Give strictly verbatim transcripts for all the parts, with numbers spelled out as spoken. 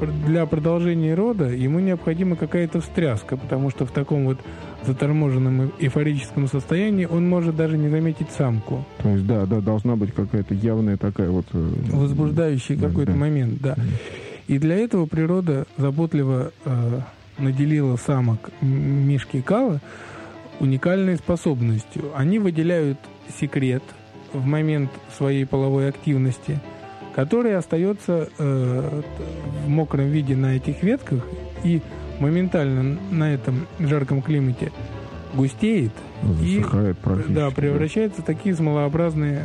для продолжения рода ему необходима какая-то встряска, потому что в таком вот заторможенном эйфорическом состоянии он может даже не заметить самку. То есть, да, да, должна быть какая-то явная такая вот... Возбуждающий да, какой-то да. момент, да. И для этого природа заботливо э, наделила самок мишки Кала уникальной способностью. Они выделяют секрет в момент своей половой активности, который остается э, в мокром виде на этих ветках и моментально на этом жарком климате густеет засыхает и да, превращается в такие смолообразные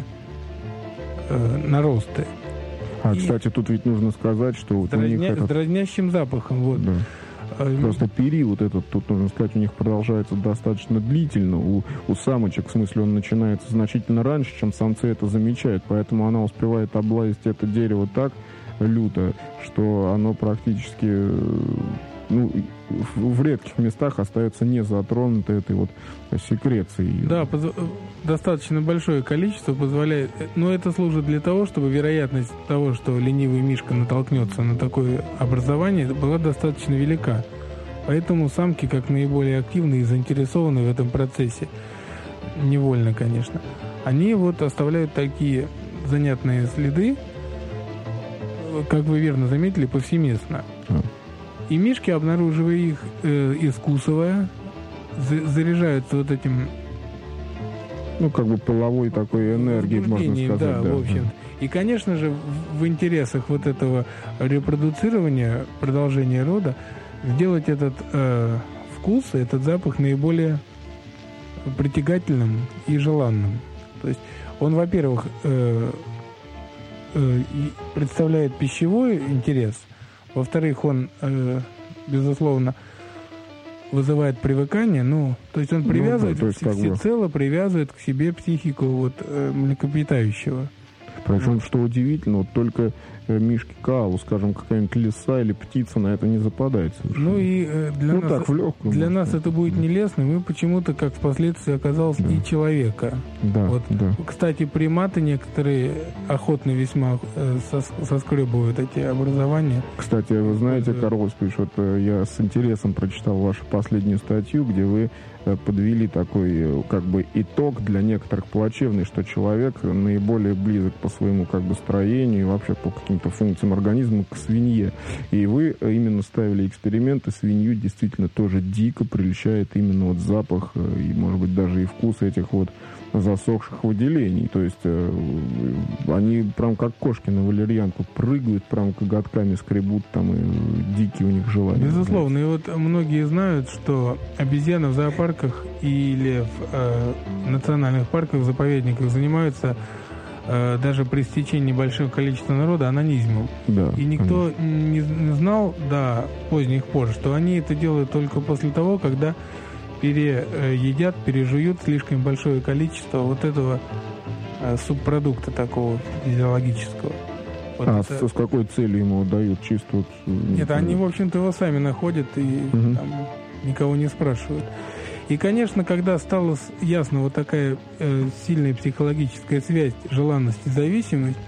э, наросты. А, и кстати, тут ведь нужно сказать, что... Вот дразня... у них этот... с дразнящим запахом. Вот. Да. Просто период этот, тут нужно сказать, у них продолжается достаточно длительно. У, у самочек, в смысле, он начинается значительно раньше, чем самцы это замечают. Поэтому она успевает облазить это дерево так люто, что оно практически... Ну, в редких местах остается не затронуто этой вот секрецией. Да, поз... достаточно большое количество позволяет... Но это служит для того, чтобы вероятность того, что ленивый мишка натолкнется на такое образование, была достаточно велика. Поэтому самки, как наиболее активны и заинтересованы в этом процессе, невольно, конечно, они вот оставляют такие занятные следы, как вы верно заметили, повсеместно. И мишки, обнаруживая их, э, искусывая, за, заряжаются вот этим... Ну, как бы половой такой энергией, можно сказать. Да, да, в общем. Да. И, конечно же, в, в интересах вот этого репродуцирования, продолжения рода, сделать этот э, вкус, этот запах наиболее притягательным и желанным. То есть он, во-первых, э, э, представляет пищевой интерес, во-вторых, он, э, безусловно, вызывает привыкание, ну, то есть он привязывает, ну, да, то есть всецело бы... привязывает к себе психику вот, э, млекопитающего. Причем, вот. Что удивительно, вот только э, мишки Каалу, скажем, какая-нибудь лиса или птица на это не западает совершенно. Ну и э, для, ну, нас, так, в легкую, для нас это будет нелестно, мы почему-то, как впоследствии оказалось, да. и человека. Да, вот. да. Кстати, приматы некоторые охотно весьма э, сос, соскребывают эти образования. Кстати, вы знаете, Карл Осипович, вот э, я с интересом прочитал вашу последнюю статью, где вы подвели такой как бы итог для некоторых плачевный, что человек наиболее близок по своему как бы строению и вообще по каким-то функциям организма к свинье. И вы именно ставили эксперименты, свинью действительно тоже дико прельщает именно вот запах и, может быть, даже и вкус этих вот засохших выделений. То есть э, они прям как кошки на валерьянку прыгают, прям коготками скребут, там и дикие у них желания. Безусловно. И вот многие знают, что обезьяны в зоопарках или в э, национальных парках, заповедниках занимаются э, даже при стечении большого количества народа анонизмом. Да, и никто не, не знал до поздних пор, что они это делают только после того, когда переедят, пережуют слишком большое количество вот этого э, субпродукта такого физиологического. Вот а это... с, с какой целью ему дают? Чисто вот... Нет, они, в общем-то, его сами находят и угу. там, никого не спрашивают. И, конечно, когда стало ясно вот такая э, сильная психологическая связь, желанность и зависимость,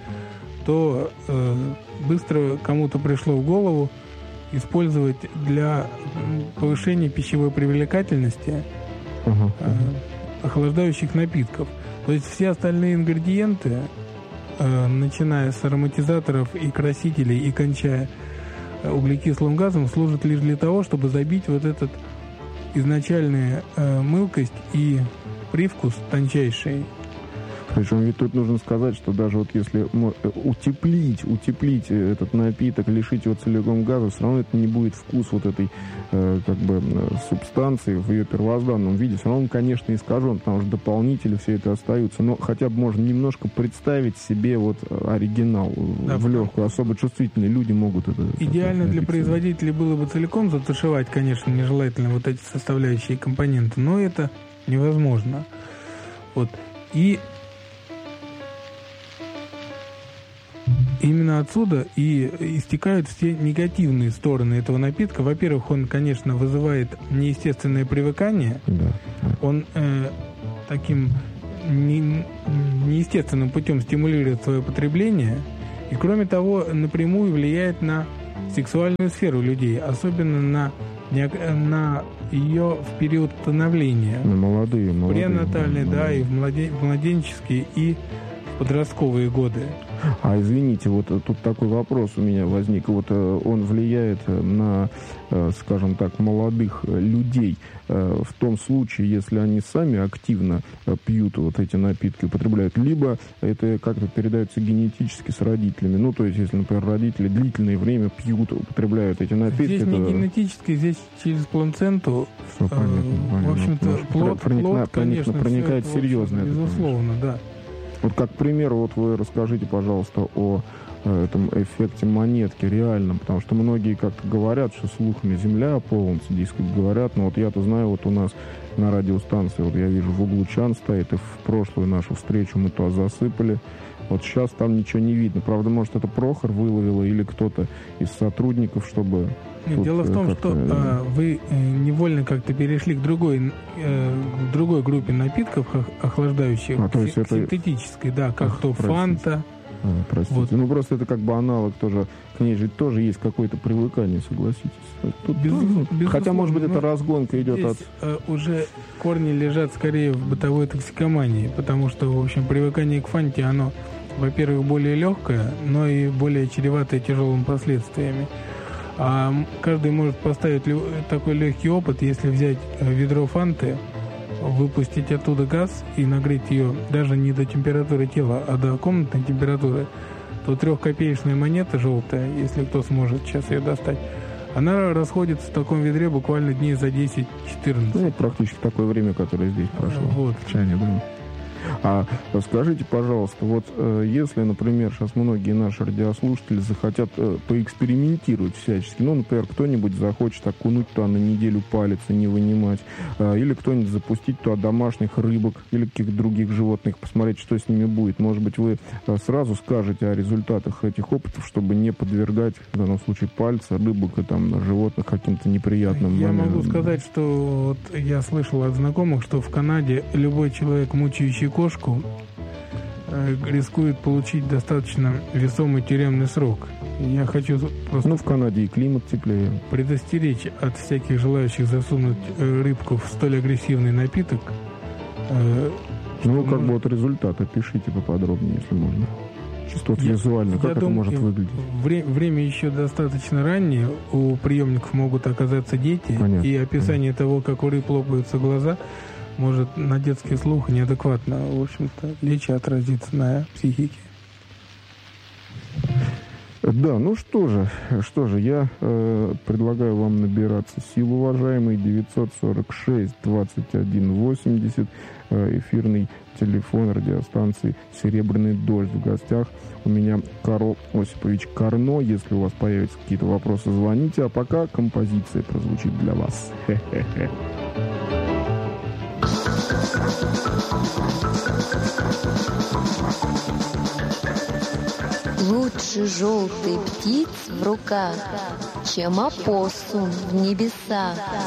то э, быстро кому-то пришло в голову использовать для повышения пищевой привлекательности uh-huh. э, охлаждающих напитков. То есть все остальные ингредиенты, э, начиная с ароматизаторов и красителей и кончая углекислым газом, служат лишь для того, чтобы забить вот этот изначальная э, мылкость и привкус тончайший. Причем ведь тут нужно сказать, что даже вот если утеплить, утеплить этот напиток, лишить его целиком газа, все равно это не будет вкус вот этой э, как бы субстанции в ее первозданном виде. Все равно он, конечно, искажен, потому что дополнители все это остаются. Но хотя бы можно немножко представить себе вот оригинал да, в легкую. Особо чувствительные люди могут это... Идеально для производителей было бы целиком затушевать, конечно, нежелательно вот эти составляющие компоненты, но это невозможно. Вот. И именно отсюда и истекают все негативные стороны этого напитка. Во-первых, он, конечно, вызывает неестественное привыкание. Да. Он э, таким не, неестественным путем стимулирует свое потребление. И, кроме того, напрямую влияет на сексуальную сферу людей, особенно на, на ее в период становления. На молодые, молодые. Пренатальные, молодые. да, и в, младен, в младенческие, и в подростковые годы. А извините, вот тут такой вопрос у меня возник. Вот он влияет на, скажем так, молодых людей в том случае, если они сами активно пьют вот эти напитки, употребляют, либо это как-то передается генетически с родителями. Ну, то есть, если, например, родители длительное время пьют, употребляют эти напитки. Здесь это... не генетически, здесь через плаценту. Все понятно, э, понятно. В общем-то, плод, проникна, плод, конечно, проникает все это, серьезно. Безусловно, это, да. Вот как пример, вот вы расскажите, пожалуйста, о э, этом эффекте монетки реальном, потому что многие как-то говорят, что слухами земля полнится, дескать, говорят, но вот я-то знаю, вот у нас на радиостанции, вот я вижу, в углу чан стоит, и в прошлую нашу встречу мы то засыпали, вот сейчас там ничего не видно. Правда, может, это Прохор выловил или кто-то из сотрудников, чтобы... Нет, дело в том, что э, вы э, невольно как-то перешли к другой, э, к другой группе напитков охлаждающих, а, то есть это... синтетической, да, как Ах, то простите. Фанта. А, простите. Вот. Ну, просто это как бы аналог тоже, к ней же тоже есть какое-то привыкание, согласитесь. Тут, Без, ну, хотя, может быть, это разгонка идет здесь, от... Э, уже корни лежат скорее в бытовой токсикомании, потому что, в общем, привыкание к Фанте, оно, во-первых, более легкое, но и более чреватое тяжелыми последствиями. А каждый может поставить такой легкий опыт, если взять ведро фанты, выпустить оттуда газ и нагреть ее даже не до температуры тела, а до комнатной температуры, то трехкопеечная монета желтая, если кто сможет сейчас ее достать, она расходится в таком ведре буквально дней за десять-четырнадцать. Ну, практически такое время, которое здесь прошло. Вот. В чане, да. А скажите, пожалуйста, вот э, если, например, сейчас многие наши радиослушатели захотят э, поэкспериментировать всячески, ну, например, кто-нибудь захочет окунуть туда на неделю палец и не вынимать, э, или кто-нибудь запустить туда домашних рыбок или каких-то других животных, посмотреть, что с ними будет. Может быть, вы э, сразу скажете о результатах этих опытов, чтобы не подвергать, в данном случае, пальца, рыбок и там животных каким-то неприятным Я моментам. могу сказать, что вот я слышал от знакомых, что в Канаде любой человек, мучающий кошку, э, рискует получить достаточно весомый тюремный срок. Я хочу просто... Ну, в Канаде и климат теплее. Предостеречь от всяких желающих засунуть э, рыбку в столь агрессивный напиток. Э, ну, как можно... бы вот результат опишите поподробнее, если можно. Чисто вот визуально, как это думаю, может выглядеть? Вре- время еще достаточно раннее, у приемников могут оказаться дети, Понятно. И описание Понятно. Того, как у рыб лопаются глаза, может на детский слух неадекватно, в общем-то, лечь отразиться на психике. Да, ну что же, что же, я э, предлагаю вам набираться сил, уважаемый, девятьсот сорок шесть двадцать один восемьдесят, э, эфирный телефон радиостанции «Серебряный дождь». В гостях у меня Карл Осипович Карно. Если у вас появятся какие-то вопросы, звоните, а пока композиция прозвучит для вас. Хе-хе-хе. Лучше желтый птиц в руках, чем опоссум в небесах.